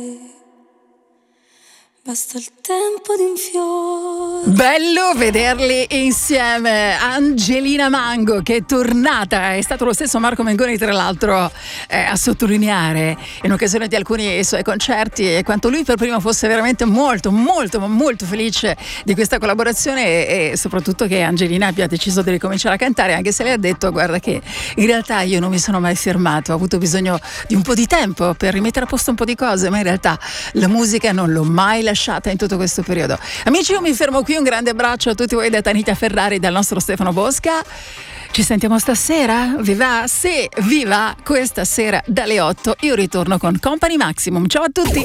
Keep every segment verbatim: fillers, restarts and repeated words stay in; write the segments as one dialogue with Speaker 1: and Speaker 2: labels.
Speaker 1: Basta il tempo di un fiore.
Speaker 2: Bello vederli insieme. Angelina Mango, che è tornata, è stato lo stesso Marco Mengoni tra l'altro eh, a sottolineare in occasione di alcuni suoi concerti e quanto lui per primo fosse veramente molto molto molto felice di questa collaborazione e, e soprattutto che Angelina abbia deciso di ricominciare a cantare, anche se lei ha detto: guarda che in realtà io non mi sono mai fermato, ho avuto bisogno di un po' di tempo per rimettere a posto un po' di cose, ma in realtà la musica non l'ho mai lasciata in tutto questo periodo. Amici, io mi fermo qui, un grande abbraccio a tutti voi da Tanita Ferrari, dal nostro Stefano Bosca. Ci sentiamo stasera? Vi va? Sì, vi va! Questa sera dalle otto io ritorno con Company Maximum. Ciao a tutti!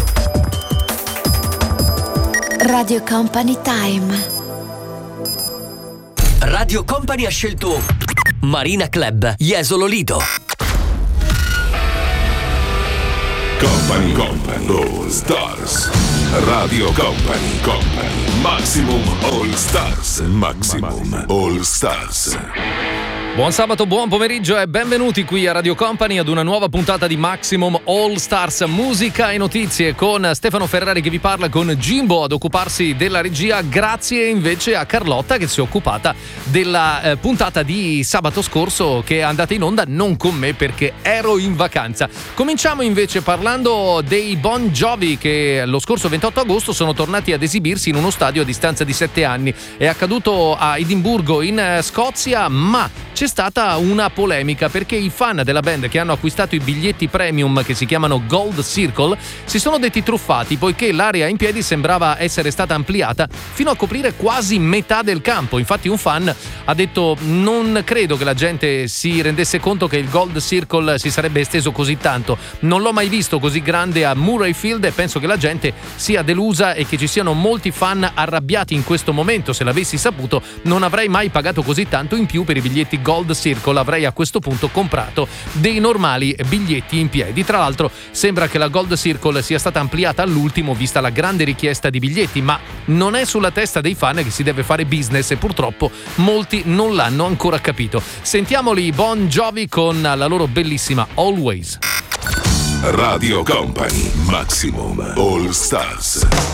Speaker 3: Radio Company Time.
Speaker 4: Radio Company ha scelto Marina Club, Jesolo Lido.
Speaker 5: Company, Company, All Stars. Radio Company, Company, Maximum All Stars. Maximum All Stars.
Speaker 6: Buon sabato, buon pomeriggio e benvenuti qui a Radio Company ad una nuova puntata di Maximum All Stars, musica e notizie, con Stefano Ferrari che vi parla, con Jimbo ad occuparsi della regia, grazie invece a Carlotta che si è occupata della eh, puntata di sabato scorso che è andata in onda non con me perché ero in vacanza. Cominciamo invece parlando dei Bon Jovi che lo scorso ventotto agosto sono tornati ad esibirsi in uno stadio a distanza di sette anni. È accaduto a Edimburgo in eh, Scozia, ma c'è stata una polemica perché i fan della band che hanno acquistato i biglietti premium che si chiamano Gold Circle si sono detti truffati, poiché l'area in piedi sembrava essere stata ampliata fino a coprire quasi metà del campo. Infatti un fan ha detto: non credo che la gente si rendesse conto che il Gold Circle si sarebbe esteso così tanto, non l'ho mai visto così grande a Murrayfield e penso che la gente sia delusa e che ci siano molti fan arrabbiati in questo momento. Se l'avessi saputo non avrei mai pagato così tanto in più per i biglietti Gold Circle, avrei a questo punto comprato dei normali biglietti in piedi. Tra l'altro sembra che la Gold Circle sia stata ampliata all'ultimo vista la grande richiesta di biglietti, ma non è sulla testa dei fan che si deve fare business e purtroppo molti non l'hanno ancora capito. Sentiamoli Bon Jovi con la loro bellissima Always.
Speaker 5: Radio Company, Maximum All Stars.